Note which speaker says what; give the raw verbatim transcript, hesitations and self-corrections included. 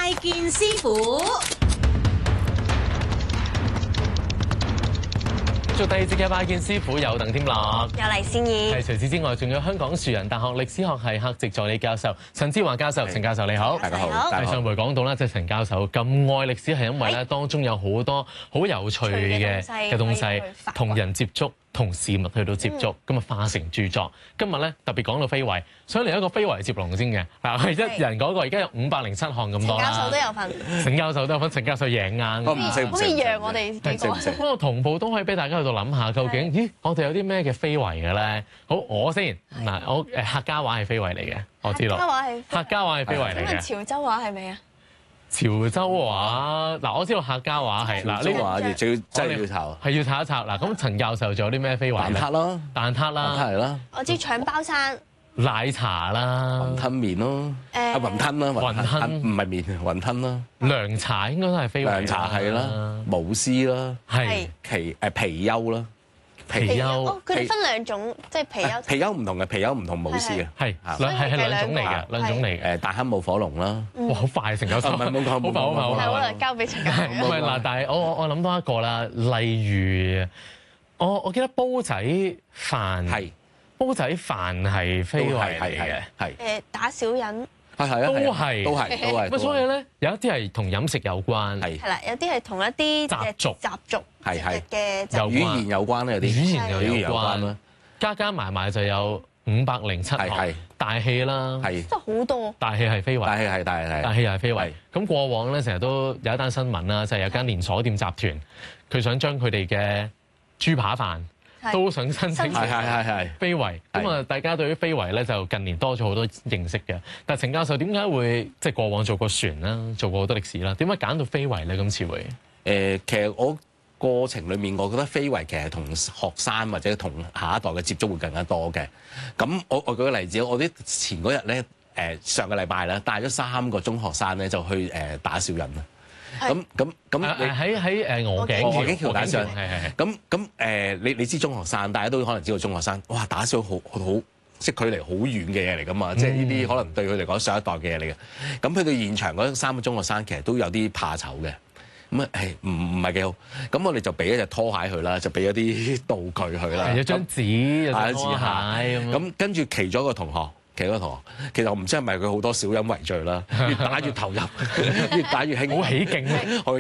Speaker 1: 拜見師傅。
Speaker 2: 做第二節嘅拜見師傅有鄧添樂，
Speaker 3: 有黎善意。
Speaker 2: 係除此之外，仲有香港樹仁大學歷史學系客席助理教授陳志華教授。陳教授你好，
Speaker 3: 大家好。
Speaker 2: 係上回講到啦，即係陳教授咁愛歷史係因為咧當中有好多好有趣嘅嘅東西，同人接觸。同事物去到接觸，咁啊化成著作。今日咧特別講到非遺，想嚟一個非遺接龍先嘅。嗱，係一人嗰個，而家有五百零七項咁多啦。
Speaker 3: 陳教授都有份。
Speaker 2: 陳教授都有份，陳教授贏硬。
Speaker 4: 我唔識唔識。
Speaker 3: 可以讓我哋幾個。
Speaker 2: 不過同步都可以俾大家去到諗下，究竟咦，我哋有啲咩嘅非遺嘅咧？好，我先嗱，我誒客家話係非遺嚟嘅，我知道。
Speaker 3: 客家話係。
Speaker 2: 客家話係非遺嚟嘅。
Speaker 3: 咁潮州話係咪啊？
Speaker 2: 潮州話嗱，我知道客家話係嗱，呢個
Speaker 4: 話亦最真係要查，
Speaker 2: 係要查一查嗱。咁陳教授仲有啲咩非遺咧？
Speaker 4: 蛋撻啦，
Speaker 2: 蛋撻啦，
Speaker 4: 係啦，
Speaker 3: 我知搶包山、
Speaker 2: 奶茶啦、
Speaker 4: 雲吞麵咯，啊雲吞啦，
Speaker 2: 雲吞
Speaker 4: 唔係麵，雲吞啦，
Speaker 2: 涼茶應該都係非遺。
Speaker 4: 涼茶係啦，舞獅啦，
Speaker 2: 係
Speaker 4: 貔誒貔貅啦。
Speaker 2: 貔貅，
Speaker 3: 佢哋分兩種，即係貔貅。
Speaker 4: 貔貅唔同嘅，貔貅唔同舞獅嘅，
Speaker 2: 係兩係係兩種嚟嘅，兩種嚟嘅。
Speaker 4: 誒大黑舞火龍啦，
Speaker 2: 哇！好快成咗手，
Speaker 4: 唔係冇講
Speaker 2: 好快好快好快。
Speaker 3: 係可能交俾陳教授。
Speaker 2: 唔係嗱，但係我我我諗多一個啦，例如我我記得煲仔飯係煲仔飯係非遺嚟嘅，係
Speaker 3: 誒打小人。
Speaker 4: 係係啊，
Speaker 2: 都係
Speaker 4: 都係都係。
Speaker 2: 咁所以咧，有一啲係同飲食有關，
Speaker 4: 係
Speaker 3: 係啦，有啲係同一啲
Speaker 2: 習俗
Speaker 3: 習俗
Speaker 4: 係係
Speaker 3: 嘅
Speaker 2: 有
Speaker 4: 語言有關啦，有啲
Speaker 2: 語言又
Speaker 4: 語言
Speaker 2: 有關啦，加加埋埋就有五百零七項大戲啦，
Speaker 4: 係
Speaker 3: 真係好多。
Speaker 2: 大戲係非遺，
Speaker 4: 大戲係大係
Speaker 2: 大戲又係非遺。咁過往咧，成日都有一單新聞啦，就係有間連鎖店集團，佢想將佢哋嘅豬扒飯都想申請
Speaker 4: 係係係係
Speaker 2: 非遺，咁啊大家對於非遺咧就近年多咗好多認識嘅。但係陳教授點解會即係過往做過船啦，做過好多歷史啦，點解揀到非遺咧？今次會
Speaker 4: 誒，其實我過程裡面，我覺得非遺其實同學生或者同下一代嘅接觸會更加多嘅。咁我我舉個例子，我啲前嗰日咧誒上個禮拜咧帶咗三個中學生咧就去誒打小人啦。咁咁咁，
Speaker 2: 喺喺誒鵝頸
Speaker 4: 鵝頸橋打上，
Speaker 2: 係係係。咁
Speaker 4: 咁誒，你你知中學生，大家都可能知道中學生，哇打小好好即係距離好遠嘅嘢嚟㗎嘛，即係呢啲可能對佢嚟講上一代嘅嘢嚟嘅。咁去到現場嗰三個中學生，其實都有啲怕醜嘅。咁啊誒唔唔係幾好。咁我哋就俾一隻拖鞋佢啦，就俾一啲道具佢啦，
Speaker 2: 有張紙，有張
Speaker 4: 紙
Speaker 2: 鞋咁。
Speaker 4: 咁跟住其中一個同學。其實嗰個同學，其實我唔知係咪佢好多小人為罪啦，越打越投入，越打越興，
Speaker 2: 好起勁。